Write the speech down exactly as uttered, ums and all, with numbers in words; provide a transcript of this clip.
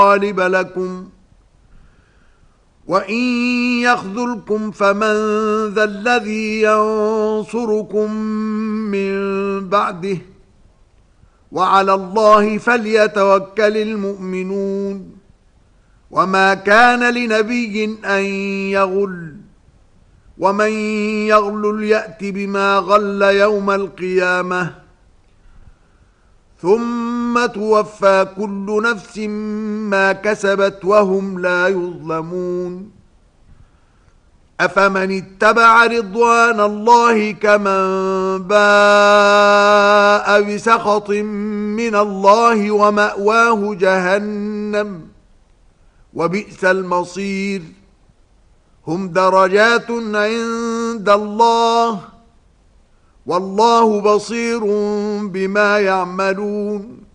غالب لكم وإن يخذلكم فمن ذا الذي ينصركم من بعده وعلى الله فليتوكل المؤمنون وما كان لنبي أن يغل ومن يغلل يأت بما غل يوم القيامة ثم توفى كل نفس ما كسبت وهم لا يظلمون أفمن اتبع رضوان الله كمن باء بسخط من الله ومأواه جهنم وبئس المصير هم درجات عند الله والله بصير بما يعملون